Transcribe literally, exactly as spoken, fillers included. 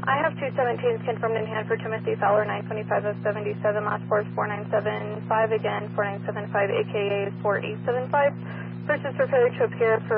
I have two seventeens confirmed in hand for Timothy Fowler, nine twenty-five of seventy-seven. Last four is four nine seven five. Again, four nine seven five, A K A is four eight seven five. Purchase for failure to appear for